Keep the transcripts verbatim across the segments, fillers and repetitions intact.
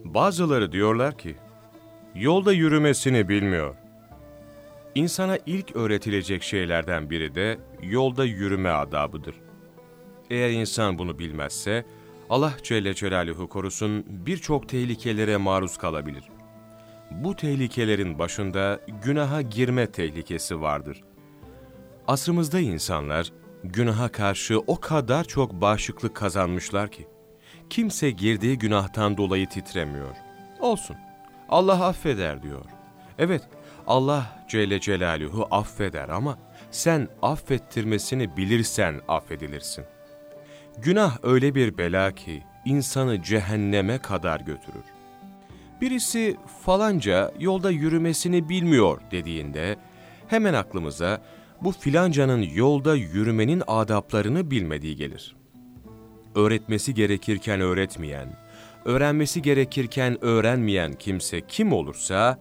Bazıları diyorlar ki, yolda yürümesini bilmiyor. İnsana ilk öğretilecek şeylerden biri de yolda yürüme adabıdır. Eğer insan bunu bilmezse, Allah Celle Celaluhu korusun birçok tehlikelere maruz kalabilir. Bu tehlikelerin başında günaha girme tehlikesi vardır. Asrımızda insanlar günaha karşı o kadar çok bağışıklık kazanmışlar ki, kimse girdiği günahtan dolayı titremiyor. Olsun, Allah affeder diyor. Evet, Allah Celle Celaluhu affeder ama sen affettirmesini bilirsen affedilirsin. Günah öyle bir bela ki insanı cehenneme kadar götürür. Birisi falanca yolda yürümesini bilmiyor dediğinde hemen aklımıza bu filancanın yolda yürümenin adaplarını bilmediği gelir. Öğretmesi gerekirken öğretmeyen, öğrenmesi gerekirken öğrenmeyen kimse kim olursa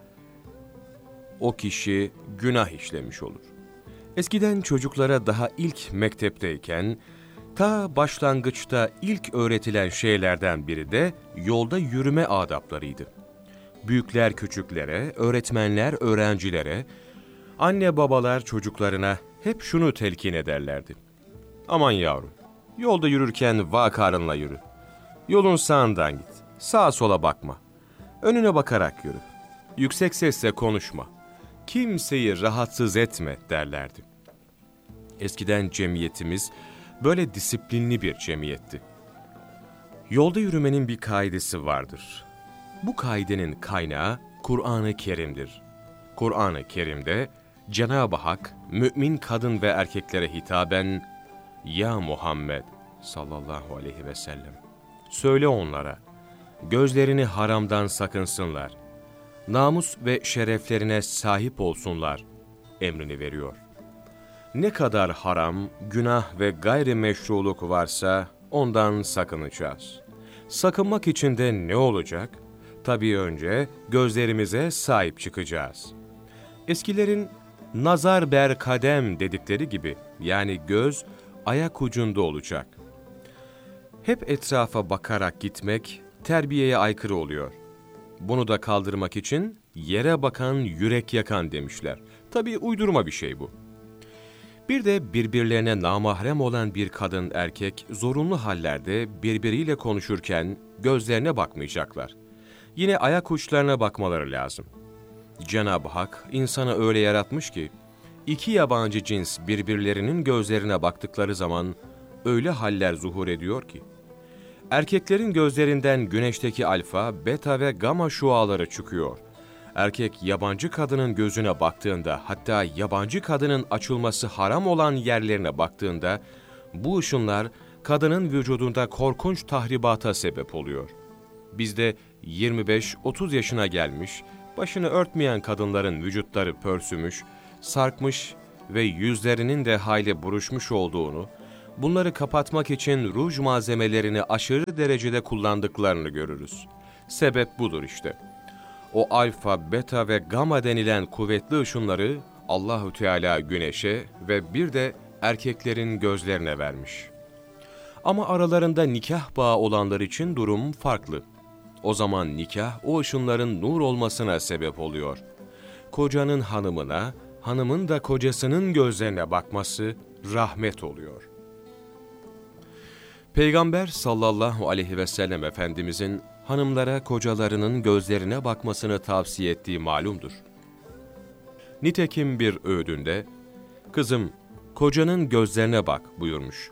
o kişi günah işlemiş olur. Eskiden çocuklara daha ilk mektepteyken ta başlangıçta ilk öğretilen şeylerden biri de yolda yürüme adaplarıydı. Büyükler küçüklere, öğretmenler öğrencilere, anne babalar çocuklarına hep şunu telkin ederlerdi. Aman yavrum, yolda yürürken vakarınla yürü. Yolun sağından git, sağa sola bakma. Önüne bakarak yürü. Yüksek sesle konuşma. Kimseyi rahatsız etme derlerdi. Eskiden cemiyetimiz böyle disiplinli bir cemiyetti. Yolda yürümenin bir kaidesi vardır. Bu kaidenin kaynağı Kur'an-ı Kerim'dir. Kur'an-ı Kerim'de Cenab-ı Hak mümin kadın ve erkeklere hitaben "Ya Muhammed sallallahu aleyhi ve sellem, söyle onlara, gözlerini haramdan sakınsınlar, namus ve şereflerine sahip olsunlar" emrini veriyor. Ne kadar haram, günah ve gayrimeşruluk varsa ondan sakınacağız. Sakınmak için de ne olacak? Tabii önce gözlerimize sahip çıkacağız. Eskilerin nazar ber kadem dedikleri gibi, yani göz ayak ucunda olacak. Hep etrafa bakarak gitmek terbiyeye aykırı oluyor. Bunu da kaldırmak için yere bakan yürek yakan demişler. Tabii uydurma bir şey bu. Bir de birbirlerine namahrem olan bir kadın erkek zorunlu hallerde birbiriyle konuşurken gözlerine bakmayacaklar. Yine ayak uçlarına bakmaları lazım. Cenab-ı Hak insanı öyle yaratmış ki, iki yabancı cins birbirlerinin gözlerine baktıkları zaman öyle haller zuhur ediyor ki, erkeklerin gözlerinden güneşteki alfa, beta ve gama şuaları çıkıyor. Erkek yabancı kadının gözüne baktığında, hatta yabancı kadının açılması haram olan yerlerine baktığında, bu ışınlar kadının vücudunda korkunç tahribata sebep oluyor. Bizde yirmi beş otuz yaşına gelmiş, başını örtmeyen kadınların vücutları pörsümüş, sarkmış ve yüzlerinin de hayli buruşmuş olduğunu, bunları kapatmak için ruj malzemelerini aşırı derecede kullandıklarını görürüz. Sebep budur işte. O alfa, beta ve gamma denilen kuvvetli ışınları Allahü Teala güneşe ve bir de erkeklerin gözlerine vermiş. Ama aralarında nikah bağı olanlar için durum farklı. O zaman nikah o ışınların nur olmasına sebep oluyor. Kocanın hanımına, hanımın da kocasının gözlerine bakması rahmet oluyor. Peygamber sallallahu aleyhi ve sellem Efendimizin hanımlara kocalarının gözlerine bakmasını tavsiye ettiği malumdur. Nitekim bir öğüdünde, "Kızım, kocanın gözlerine bak" buyurmuş.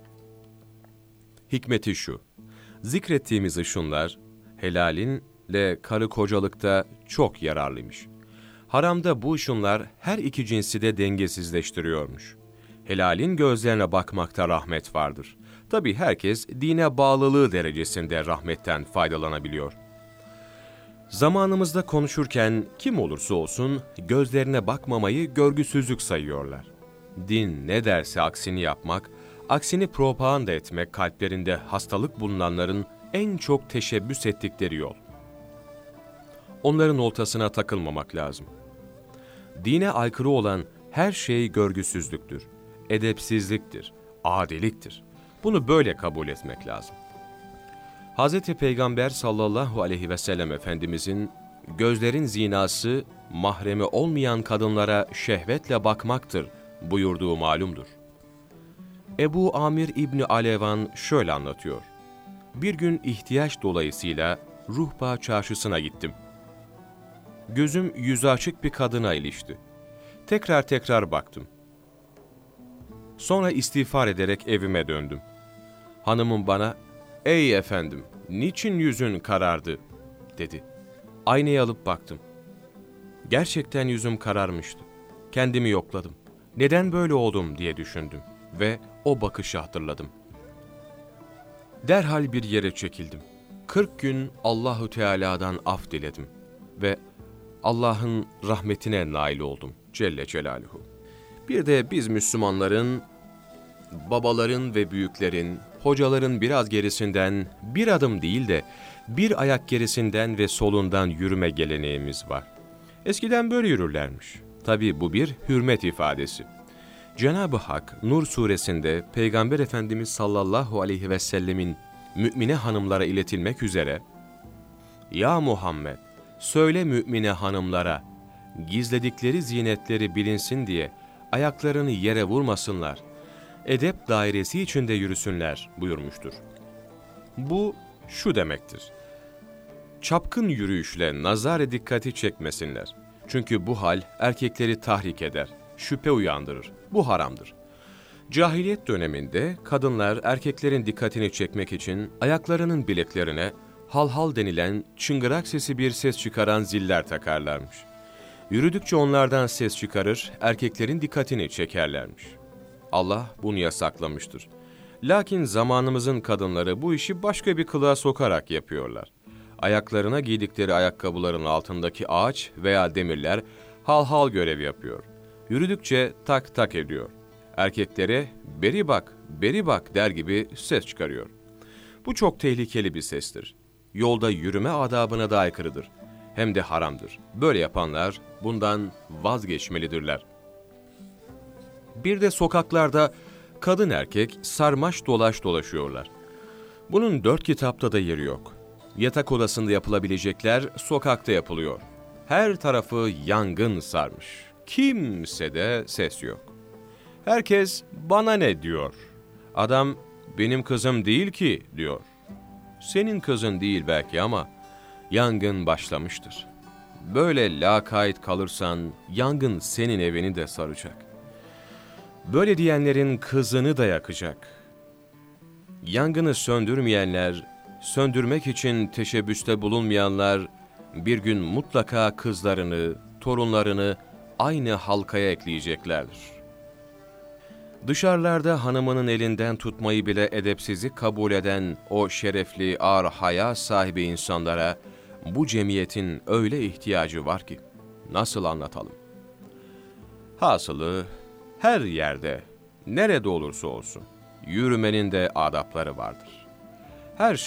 Hikmeti şu, zikrettiğimiz ışınlar, helalinle karı kocalıkta çok yararlıymış. Haramda bu ışınlar her iki cinsi de dengesizleştiriyormuş. Helalin gözlerine bakmakta rahmet vardır. Tabii herkes dine bağlılığı derecesinde rahmetten faydalanabiliyor. Zamanımızda konuşurken kim olursa olsun gözlerine bakmamayı görgüsüzlük sayıyorlar. Din ne derse aksini yapmak, aksini propaganda etmek kalplerinde hastalık bulunanların en çok teşebbüs ettikleri yol. Onların oltasına takılmamak lazım. Dine aykırı olan her şey görgüsüzlüktür, edepsizliktir, adiliktir. Bunu böyle kabul etmek lazım. Hz. Peygamber sallallahu aleyhi ve sellem Efendimizin gözlerin zinası mahremi olmayan kadınlara şehvetle bakmaktır buyurduğu malumdur. Ebu Amir İbni Alevan şöyle anlatıyor. Bir gün ihtiyaç dolayısıyla Ruhba çarşısına gittim. Gözüm yüzü açık bir kadına ilişti. Tekrar tekrar baktım. Sonra istiğfar ederek evime döndüm. Hanımım bana, "Ey efendim, niçin yüzün karardı?" dedi. Aynayı alıp baktım. Gerçekten yüzüm kararmıştı. Kendimi yokladım. Neden böyle oldum diye düşündüm ve o bakışı hatırladım. Derhal bir yere çekildim. Kırk gün Allahu Teala'dan af diledim ve Allah'ın rahmetine nail oldum Celle Celaluhu. Bir de biz Müslümanların, babaların ve büyüklerin, hocaların biraz gerisinden, bir adım değil de bir ayak gerisinden ve solundan yürüme geleneğimiz var. Eskiden böyle yürürlermiş. Tabi bu bir hürmet ifadesi. Cenab-ı Hak Nur suresinde Peygamber Efendimiz sallallahu aleyhi ve sellemin mümine hanımlara iletilmek üzere, "Ya Muhammed, söyle mümine hanımlara, gizledikleri zinetleri bilinsin diye ayaklarını yere vurmasınlar, edep dairesi içinde yürüsünler" buyurmuştur. Bu şu demektir: çapkın yürüyüşle nazar dikkati çekmesinler. Çünkü bu hal erkekleri tahrik eder, şüphe uyandırır. Bu haramdır. Cahiliyet döneminde kadınlar erkeklerin dikkatini çekmek için ayaklarının bileklerine hal hal denilen çıngırak sesi bir ses çıkaran ziller takarlarmış. Yürüdükçe onlardan ses çıkarır, erkeklerin dikkatini çekerlermiş. Allah bunu yasaklamıştır. Lakin zamanımızın kadınları bu işi başka bir kılığa sokarak yapıyorlar. Ayaklarına giydikleri ayakkabıların altındaki ağaç veya demirler hal hal görev yapıyor. Yürüdükçe tak tak ediyor. Erkeklere "beri bak, beri bak" der gibi ses çıkarıyor. Bu çok tehlikeli bir sestir. Yolda yürüme adabına da aykırıdır. Hem de haramdır. Böyle yapanlar bundan vazgeçmelidirler. Bir de sokaklarda kadın erkek sarmaş dolaş dolaşıyorlar. Bunun dört kitapta da yeri yok. Yatak odasında yapılabilecekler sokakta yapılıyor. Her tarafı yangın sarmış. Kimsede ses yok. Herkes "bana ne" diyor. Adam "benim kızım değil ki" diyor. Senin kızın değil belki ama yangın başlamıştır. Böyle lakayt kalırsan yangın senin evini de saracak. Böyle diyenlerin kızını da yakacak. Yangını söndürmeyenler, söndürmek için teşebbüste bulunmayanlar bir gün mutlaka kızlarını, torunlarını aynı halkaya ekleyeceklerdir. Dışarılarda hanımının elinden tutmayı bile edepsizlik kabul eden o şerefli, ağır haya sahibi insanlara bu cemiyetin öyle ihtiyacı var ki nasıl anlatalım? Hasılı her yerde, nerede olursa olsun yürümenin de adapları vardır. Her